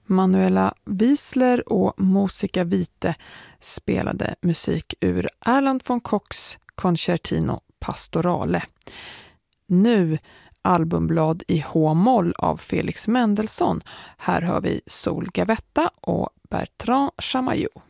Manuela Wiesler och Musica Vitae spelade musik ur Erland von Kochs Concertino Pastorale. Nu albumblad i H-moll av Felix Mendelssohn. Här hör vi Sol Gavetta och Bertrand Chamayou.